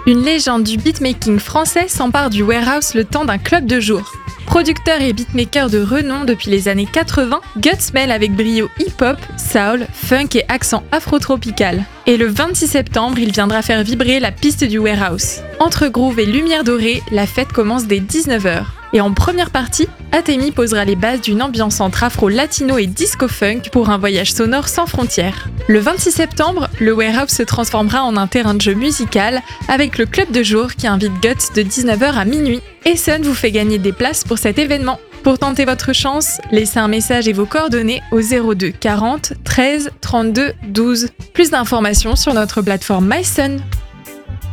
Une légende du beatmaking français s'empare du warehouse le temps d'un club de jour. Producteur et beatmaker de renom depuis les années 80, Guts mêle avec brio hip-hop, soul, funk et accent afro-tropical. Et le 26 septembre, il viendra faire vibrer la piste du warehouse. Entre groove et lumière dorée, la fête commence dès 19h. Et en première partie, Atemi posera les bases d'une ambiance entre afro-latino et disco-funk pour un voyage sonore sans frontières. Le 26 septembre, le warehouse se transformera en un terrain de jeu musical avec le club de jour qui invite Guts de 19h à minuit. Et Sun vous fait gagner des places pour cet événement. Pour tenter votre chance, laissez un message et vos coordonnées au 02 40 13 32 12. Plus d'informations sur notre plateforme MySun.